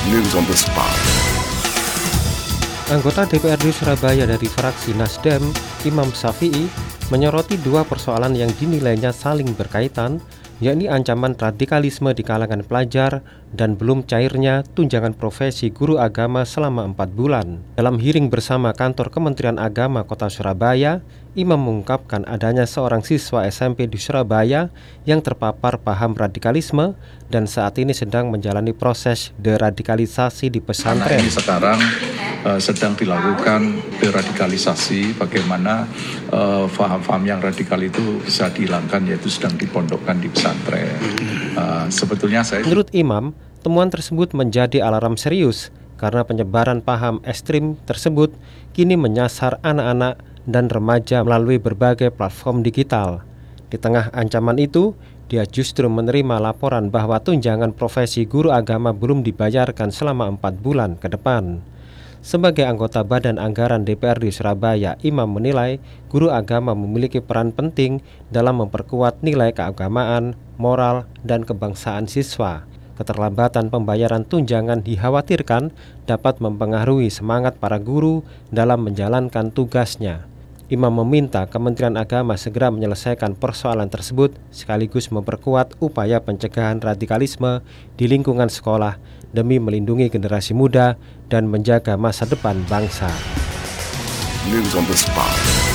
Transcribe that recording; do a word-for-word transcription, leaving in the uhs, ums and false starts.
News on the spot. Anggota D P R D Surabaya dari fraksi Nasdem, Imam Syafi'i, menyoroti dua persoalan yang dinilainya saling berkaitan, yakni ancaman radikalisme di kalangan pelajar dan belum cairnya tunjangan profesi guru agama selama empat bulan. Dalam hearing bersama kantor Kementerian Agama Kota Surabaya, Imam mengungkapkan adanya seorang siswa S M P di Surabaya yang terpapar paham radikalisme dan saat ini sedang menjalani proses deradikalisasi di pesantren. Karena ini sekarang uh, sedang dilakukan deradikalisasi, bagaimana uh, faham-faham yang radikal itu bisa dihilangkan, yaitu sedang dipondokkan di pesantren. Uh, sebetulnya saya... Menurut Imam, temuan tersebut menjadi alarm serius karena penyebaran paham ekstrim tersebut kini menyasar anak-anak dan remaja melalui berbagai platform digital. Di tengah ancaman itu, dia justru menerima laporan bahwa tunjangan profesi guru agama belum dibayarkan selama empat bulan ke depan. Sebagai anggota Badan Anggaran D P R D Surabaya, Imam menilai guru agama memiliki peran penting dalam memperkuat nilai keagamaan, moral, dan kebangsaan siswa. Keterlambatan pembayaran tunjangan dikhawatirkan dapat mempengaruhi semangat para guru dalam menjalankan tugasnya. Imam meminta Kementerian Agama segera menyelesaikan persoalan tersebut sekaligus memperkuat upaya pencegahan radikalisme di lingkungan sekolah demi melindungi generasi muda dan menjaga masa depan bangsa. News on the spot.